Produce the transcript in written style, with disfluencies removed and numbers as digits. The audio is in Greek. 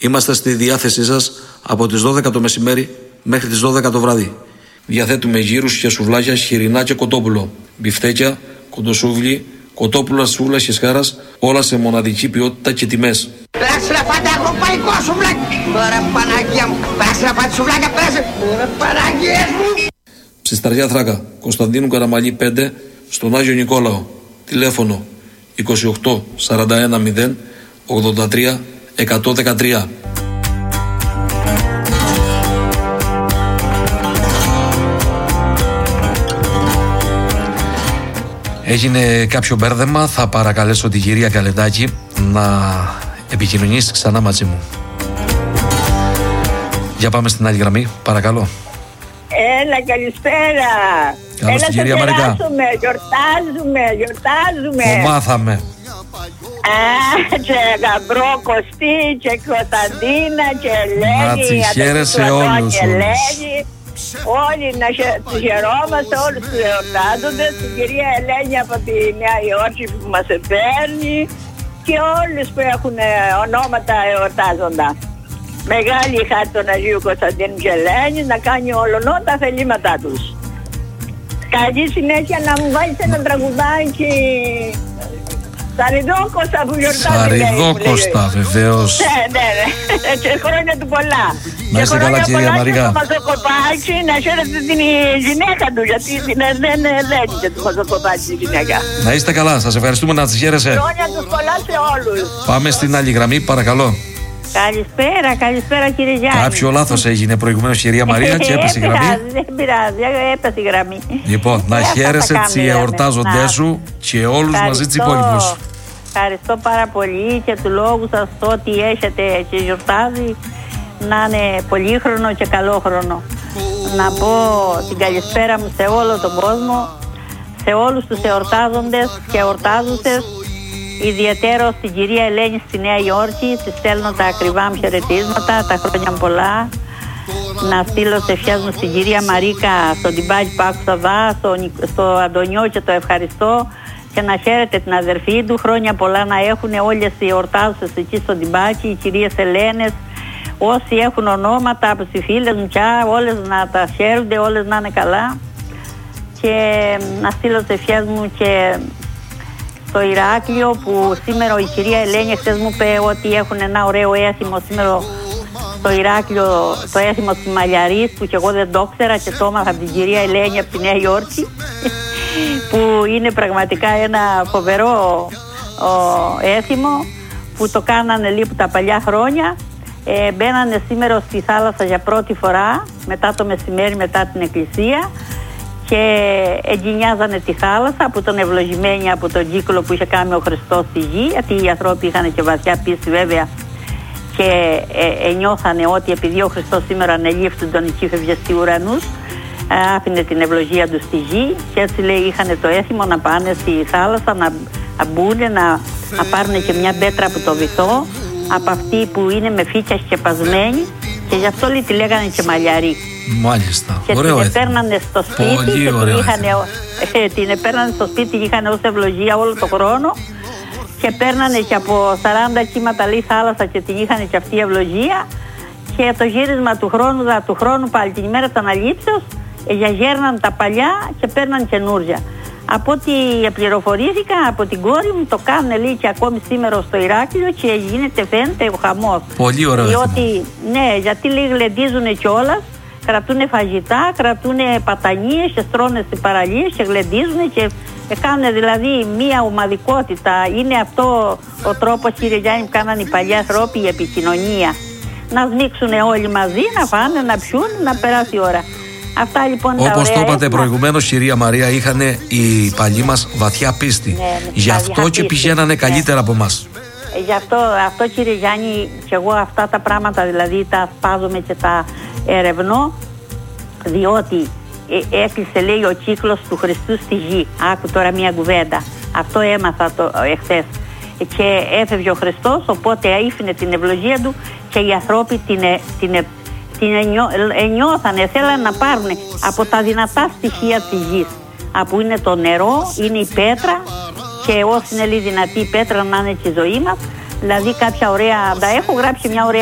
Είμαστε στη διάθεσή σας από τις 12 το μεσημέρι μέχρι τις 12 το βράδυ. Διαθέτουμε γύρους και σουβλάκια, χοιρινά και κοτόπουλο, μπιφτέκια, κοντοσούβλι, κοτόπουλα, σούβλα και σχάρας, όλα σε μοναδική ποιότητα και τιμές. Πέρασε να φάτε ευρωπαϊκό σουβλάκι. Ωραία Παναγία μου. Πέρασε να φάτε σουβλάκια, πέρασε. Ωραία Παναγίες μου. Ψισταριά Θράκα, Κωνσταντίνου Καραμαλή 5, στον Άγιο Νικόλαο. Τηλέφωνο 28 41 0 83 113. Έγινε κάποιο μπέρδεμα, θα παρακαλέσω την κυρία Καλεντάκη να επικοινωνήσει ξανά μαζί μου. Για πάμε στην άλλη γραμμή, παρακαλώ. Έλα, καλησπέρα. Καλώς την κυρία Μαρικά. Γιορτάζουμε. Το μάθαμε. Και Γαμπρό, Κωστή και Κωνσταντίνα και Ελένη. Να τις χαίρεσαι όλους. Όλοι να τους χαιρόμαστε, όλους τους εορτάζοντες. Την κυρία Ελένη από τη Νέα Υόρκη που μας παίρνει και όλους που έχουν ονόματα εορτάζοντα. Μεγάλη χάρη των Αγίου Κωνσταντίνου και Ελένη να κάνει ολονό τα θελήματά τους. Καλή συνέχεια, να μου βάλεις ένα τραγουδάκι. Σαριδόκοστα που γιορτάζει. Σαριδόκοστα, βεβαίως. Ναι. Και χρόνια του πολλά. Να είστε καλά, κυρία Μαρικά. Και Μαζοκοπάκη, να χαίρετε την γυναίκα του, γιατί δεν λένε του Μαζοκοπάκη τη γυναίκα. Να είστε καλά, σας ευχαριστούμε, να τις χαίρεσαι. Χρόνια τους πολλά σε όλους. Πάμε στην άλλη γραμμή, παρακαλώ. Καλησπέρα κύριε Γιάννη. Κάποιο λάθος έγινε προηγουμένως, κυρία Μαρία, και έπεσε η γραμμή. Δεν πειράζει, έπεσε η γραμμή. Λοιπόν, να χαίρεσαι τις εορτάζοντές σου και όλους μαζί τους υπόλοιπους. Ευχαριστώ πάρα πολύ και του λόγου σας το ότι έχετε και γιορτάζει να είναι πολύχρονο και καλόχρονο. Να πω την καλησπέρα μου σε όλο τον κόσμο, σε όλους τους εορτάζοντες και εορτάζουσες, ιδιαίτερο στην κυρία Ελένη στη Νέα Υόρκη. Της στέλνω τα ακριβά μου χαιρετίσματα, τα χρόνια πολλά. Να στείλω τις ευχές μου στην κυρία Μαρίκα, στον Τιμπάκη που άκουσα στο Αντωνιό και το ευχαριστώ. Και να χαίρετε την αδερφή του, χρόνια πολλά να έχουν όλες οι εορτάζουσες εκεί στον Τιμπάκη, οι κυρίες Ελένες, όσοι έχουν ονόματα από τις φίλες μου πια, όλες να τα χαίρονται, όλες να είναι καλά. Και να στείλω τις ευχές μου και στο Ηράκλειο, που σήμερα η κυρία Ελένη χθες μου είπε ότι έχουν ένα ωραίο έθιμο σήμερα στο Ηράκλειο, το έθιμο της Μαλιαρής, που και εγώ δεν το ήξερα και το έμαθα από την κυρία Ελένη από τη Νέα Υόρκη, που είναι πραγματικά ένα φοβερό έθιμο που το κάνανε λίγο τα παλιά χρόνια. Μπαίνανε σήμερα στη θάλασσα για πρώτη φορά μετά το μεσημέρι, μετά την εκκλησία, και εγκινιάζανε τη θάλασσα που ήταν ευλογημένοι από τον κύκλο που είχε κάνει ο Χριστός στη γη, γιατί οι άνθρωποι είχαν και βαθιά πίστη βέβαια και νιώθανε ότι επειδή ο Χριστός σήμερα ανελήφθη τον νικήφευγε στους ουρανούς, άφηνε την ευλογία του στη γη, και έτσι λέει είχαν το έθιμο να πάνε στη θάλασσα, να μπουν, να πάρουν και μια πέτρα από το βυθό, από αυτή που είναι με φύκια σκεπασμένη, και γι' αυτό λέει τη λέγανε και Μαλιαρή. Μάλιστα, και ωραίο. την επέρνανε στο σπίτι, την επέρνανε στο σπίτι και είχαν ως ευλογία όλο το χρόνο, και παίρνανε και από 40 κύματα λέει θάλασσα και την είχαν και αυτή η ευλογία, και το γύρισμα του χρόνου πάλι την ημέρα της αναλήψεως γέρναν τα παλιά και παίρναν καινούρια. Από ό,τι πληροφορήθηκα από την κόρη μου, το κάνουν λέει και ακόμη σήμερα στο Ηράκλειο, και γίνεται, φαίνεται ο χαμός. Πολύ ωραίο. Διότι, ναι, γιατί λέει γλεντίζουν κιόλας, κρατούν φαγητά, κρατούν πατανίες και στρώνε στις παραλίες και γλεντίζουν και κάνουν δηλαδή μία ομαδικότητα. Είναι αυτό ο τρόπος, κύριε Γιάννη, που κάνανε οι παλιοί άνθρωποι, η επικοινωνία. Να σμίξουν όλοι μαζί, να φάνε, να πιούν, να περάσει η ώρα. Αυτά λοιπόν τα ωραία. Όπως το είπατε προηγουμένως, κυρία Μαρία, είχαν οι παλιοί μας βαθιά πίστη. Γι' αυτό και πηγαίνανε καλύτερα από εμάς. Γι' αυτό κύριε Γιάννη, και εγώ αυτά τα πράγματα δηλαδή τα σπάζομαι και τα ερευνώ, διότι έκλεισε λέει ο κύκλος του Χριστού στη γη. Άκου τώρα μια κουβέντα. Αυτό έμαθα εχθές. Και έφευγε ο Χριστός, οπότε άφηνε την ευλογία του και οι ανθρώποι την νιώθανε, θέλανε να πάρουν από τα δυνατά στοιχεία της γης. Από είναι το νερό, είναι η πέτρα, και όσοι είναι λίγη δυνατή η πέτρα να είναι και η ζωή μας. Δηλαδή κάποια ωραία, έχω γράψει μια ωραία